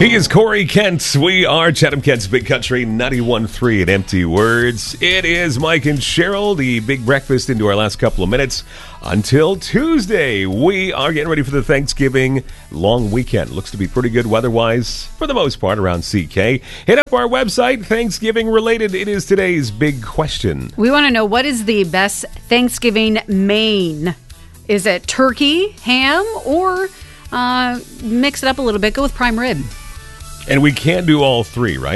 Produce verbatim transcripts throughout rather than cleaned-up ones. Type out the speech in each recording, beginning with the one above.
He is Corey Kent. We are Chatham Kent's Big Country ninety-one point three at Empty Words. It is Mike and Cheryl, the big breakfast into our last couple of minutes. Until Tuesday, we are getting ready for the Thanksgiving long weekend. Looks to be pretty good weather-wise, for the most part, around C K. Hit up our website, Thanksgiving-related. It is today's big question. We want to know, what is the best Thanksgiving main? Is it turkey, ham, or uh, mix it up a little bit? Go with prime rib. And we can't do all three, right?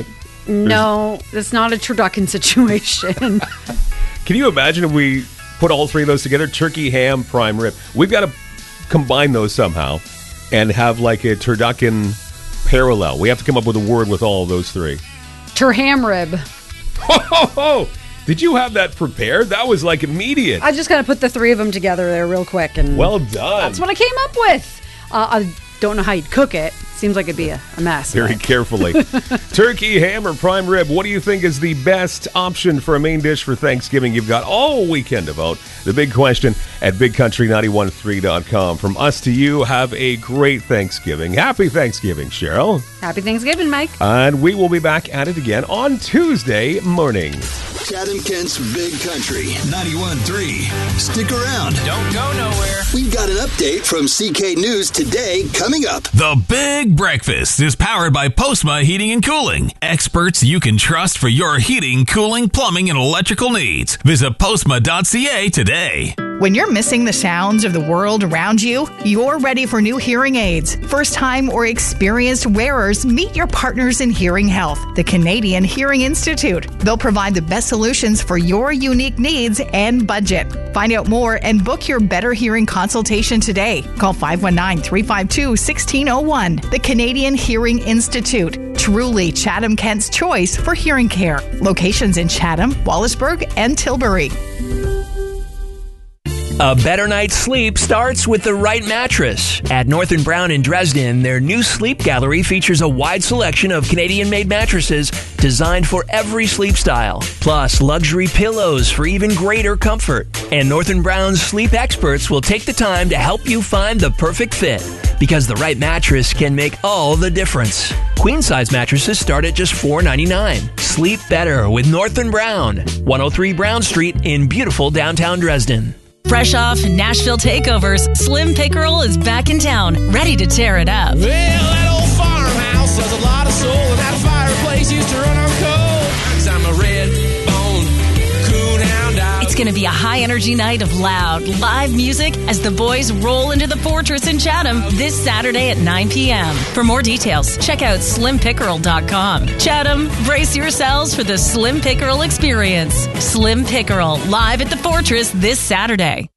No, it's not a turducken situation. Can you imagine if we put all three of those together? Turkey, ham, prime rib. We've got to combine those somehow and have like a turducken parallel. We have to come up with a word with all of those three. Tur-ham rib. Ho, ho, ho! Did you have that prepared? That was like immediate. I just got to put the three of them together there real quick. And well done. That's what I came up with. Uh, I don't know how you'd cook it. Seems like it'd be a, a mess. Very but. carefully. Turkey, ham, or prime rib, what do you think is the best option for a main dish for Thanksgiving? You've got all weekend to vote. The big question at big country nine one three dot com. From us to you, have a great Thanksgiving. Happy Thanksgiving, Cheryl. Happy Thanksgiving, Mike. And we will be back at it again on Tuesday morning. Chatham Kent's Big Country ninety-one point three. Stick around. Don't go nowhere. We've got an update from C K News today coming up. The Big Breakfast is powered by Postma Heating and Cooling. Experts you can trust for your heating, cooling, plumbing, and electrical needs. Visit postma dot c a today. When you're missing the sounds of the world around you, you're ready for new hearing aids. First-time or experienced wearers, meet your partners in hearing health, the Canadian Hearing Institute. They'll provide the best solutions for your unique needs and budget. Find out more and book your better hearing consultation today. Call five one nine, three five two, one six zero one. The Canadian Hearing Institute. Truly Chatham Kent's choice for hearing care. Locations in Chatham, Wallaceburg, and Tilbury. A better night's sleep starts with the right mattress. At North and Brown in Dresden, their new sleep gallery features a wide selection of Canadian-made mattresses designed for every sleep style, plus luxury pillows for even greater comfort. And North and Brown's sleep experts will take the time to help you find the perfect fit, because the right mattress can make all the difference. Queen-size mattresses start at just four dollars and ninety-nine cents. Sleep better with North and Brown, one oh three Brown Street in beautiful downtown Dresden. Fresh off Nashville takeovers, Slim Pickerel is back in town, ready to tear it up. Well, that old farmhouse has a lot of soul, and that fireplace used to run on coal. 'Cause I'm a red bone coonhound dog. It's going to be a high-energy night of loud, live music as the boys roll into the Fortress in Chatham this Saturday at nine p.m. For more details, check out slim pickerel dot com. Chatham, brace yourselves for the Slim Pickerel experience. Slim Pickerel, live at the Fortress this Saturday.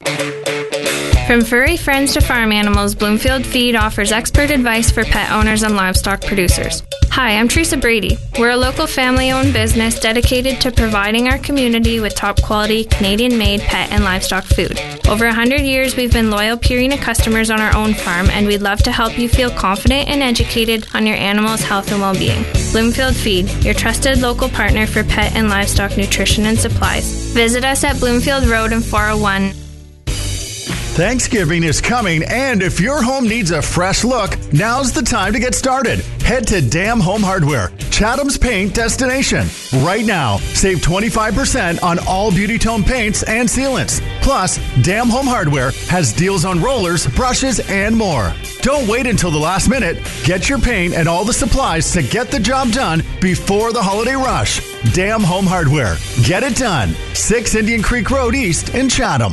From furry friends to farm animals, Bloomfield Feed offers expert advice for pet owners and livestock producers. Hi, I'm Teresa Brady. We're a local family-owned business dedicated to providing our community with top-quality, Canadian-made pet and livestock food. Over one hundred years, we've been loyal Purina customers on our own farm, and we'd love to help you feel confident and educated on your animal's health and well-being. Bloomfield Feed, your trusted local partner for pet and livestock nutrition and supplies. Visit us at Bloomfield Road in four oh one. Thanksgiving is coming, and if your home needs a fresh look, now's the time to get started. Head to Dam Home Hardware, Chatham's paint destination. Right now, save twenty-five percent on all Beauty Tone paints and sealants. Plus, Dam Home Hardware has deals on rollers, brushes, and more. Don't wait until the last minute. Get your paint and all the supplies to get the job done before the holiday rush. Dam Home Hardware. Get it done. six Indian Creek Road East in Chatham.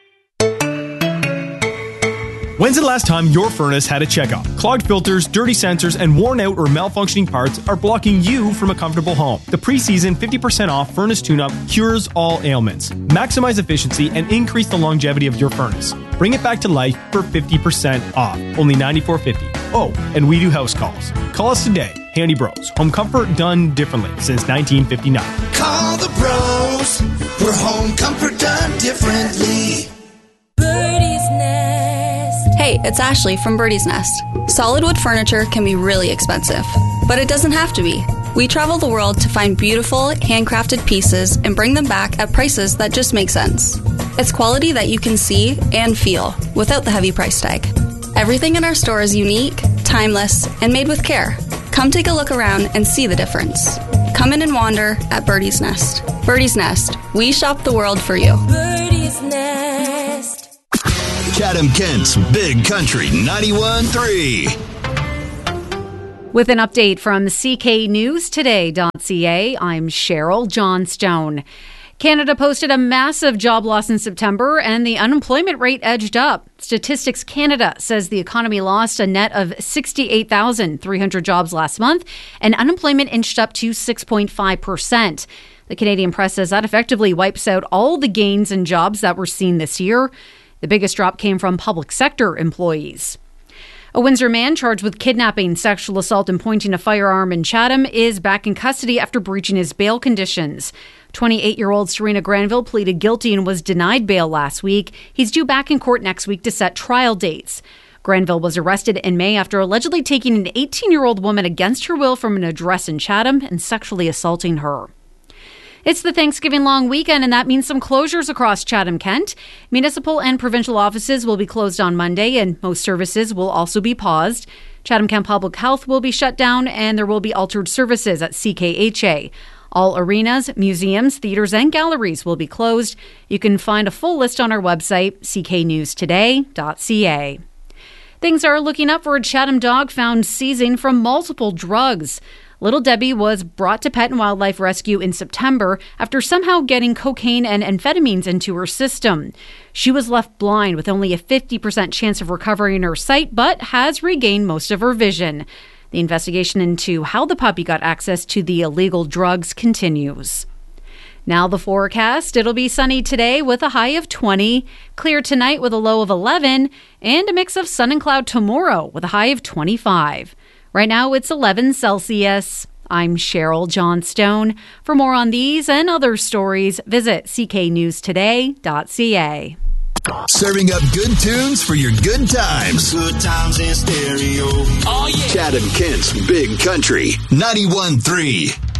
When's the last time your furnace had a checkup? Clogged filters, dirty sensors, and worn out or malfunctioning parts are blocking you from a comfortable home. The pre-season fifty percent off furnace tune-up cures all ailments. Maximize efficiency and increase the longevity of your furnace. Bring it back to life for fifty percent off. Only ninety-four fifty. Oh, and we do house calls. Call us today. Handy Bros. Home comfort done differently since nineteen fifty-nine. Call the Bros. We're home comfort done differently. Birdie's Nest. Hey, it's Ashley from Birdie's Nest. Solid wood furniture can be really expensive, but it doesn't have to be. We travel the world to find beautiful, handcrafted pieces and bring them back at prices that just make sense. It's quality that you can see and feel without the heavy price tag. Everything in our store is unique, timeless, and made with care. Come take a look around and see the difference. Come in and wander at Birdie's Nest. Birdie's Nest. We shop the world for you. Birdie's Nest. Chatham Kent's Big Country ninety-one point three. With an update from C K News Today dot C A, I'm Cheryl Johnstone. Canada posted a massive job loss in September, and the unemployment rate edged up. Statistics Canada says the economy lost a net of sixty-eight thousand three hundred jobs last month, and unemployment inched up to six point five percent. The Canadian Press says that effectively wipes out all the gains in jobs that were seen this year. The biggest drop came from public sector employees. A Windsor man charged with kidnapping, sexual assault, and pointing a firearm in Chatham is back in custody after breaching his bail conditions. twenty-eight-year-old Serena Granville pleaded guilty and was denied bail last week. He's due back in court next week to set trial dates. Granville was arrested in May after allegedly taking an eighteen-year-old woman against her will from an address in Chatham and sexually assaulting her. It's the Thanksgiving long weekend, and that means some closures across Chatham-Kent. Municipal and provincial offices will be closed on Monday, and most services will also be paused. Chatham-Kent Public Health will be shut down, and there will be altered services at C K H A. All arenas, museums, theaters, and galleries will be closed. You can find a full list on our website, C K news today dot C A. Things are looking up for a Chatham dog found seizing from multiple drugs. Little Debbie was brought to Pet and Wildlife Rescue in September after somehow getting cocaine and amphetamines into her system. She was left blind with only a fifty percent chance of recovering her sight, but has regained most of her vision. The investigation into how the puppy got access to the illegal drugs continues. Now the forecast. It'll be sunny today with a high of twenty, clear tonight with a low of eleven, and a mix of sun and cloud tomorrow with a high of twenty-five. Right now it's eleven Celsius. I'm Cheryl Johnstone. For more on these and other stories, visit C K news today dot C A. Serving up good tunes for your good times. Good times in stereo. Oh, yeah. Chatham Kent's Big Country ninety-one point three.